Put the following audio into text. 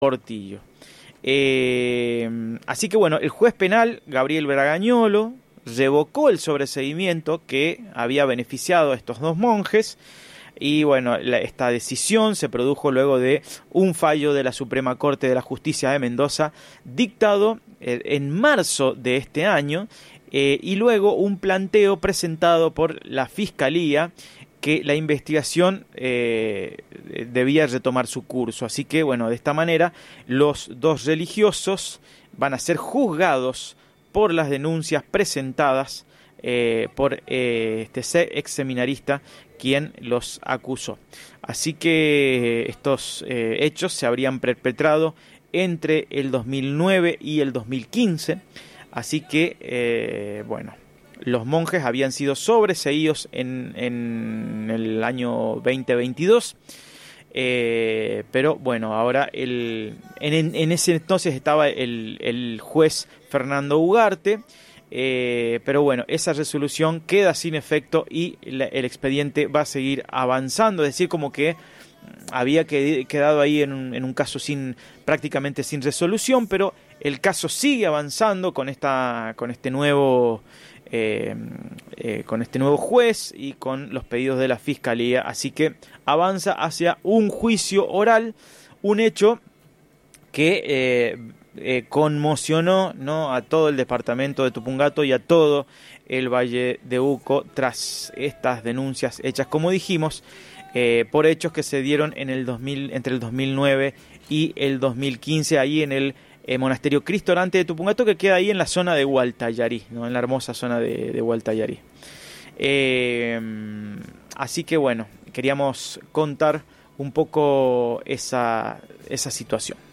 Portillo. Así que bueno, el juez penal, Gabriel Bragañolo, revocó el sobreseimiento que había beneficiado a estos dos monjes. Y bueno, esta decisión se produjo luego de un fallo de la Suprema Corte de la Justicia de Mendoza, dictado en marzo de este año, y luego un planteo presentado por la Fiscalía que la investigación debía retomar su curso. Así que, bueno, de esta manera los dos religiosos van a ser juzgados por las denuncias presentadas por este ex seminarista quien los acusó. Así que estos hechos se habrían perpetrado entre el 2009 y el 2015. Así que, bueno, los monjes habían sido sobreseídos en el año 2022, pero bueno, ahora en ese entonces estaba el juez Fernando Ugarte, pero bueno, esa resolución queda sin efecto y el expediente va a seguir avanzando, es decir, como que había quedado ahí en un caso prácticamente sin resolución, pero el caso sigue avanzando con este nuevo juez y con los pedidos de la Fiscalía, así que avanza hacia un juicio oral, un hecho que conmocionó, ¿no?, a todo el departamento de Tupungato y a todo el Valle de Uco tras estas denuncias hechas, como dijimos, por hechos que se dieron entre el 2009 y el 2015, ahí en el Monasterio Cristo Orante de Tupungato, que queda ahí en la zona de Hualtayarí, ¿no?, en la hermosa zona de Hualtayarí. Así que bueno, queríamos contar un poco esa situación.